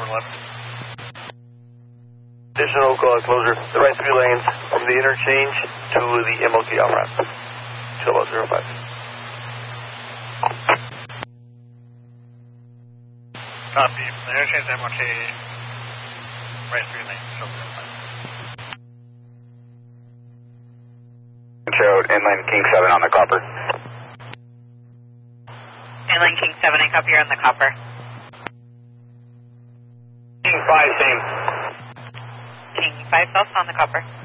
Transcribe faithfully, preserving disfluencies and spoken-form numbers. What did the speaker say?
left. Additional uh, closure, the right three lanes from the interchange to the M O T out ramp. Chill about zero five. Copy, from the interchange to M O T, right three lanes, show zero five. Showed inland King seven on the copper. Inland King seven, I copy, you're on the copper. King five, same. King five, also on the copper.